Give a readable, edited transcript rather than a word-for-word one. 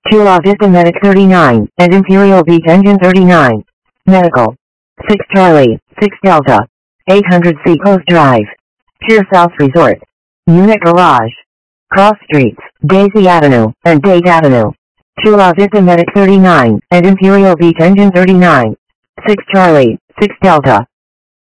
Chula Vista Medic 39, and Imperial Beach Engine 39. Medical. 6 Charlie, 6 Delta. 800 Seacoast Drive. Pier South Resort. Unit Garage. Cross Streets, Daisy Avenue, and Date Avenue. Chula Vista Medic 39, and Imperial Beach Engine 39. 6 Charlie, 6 Delta.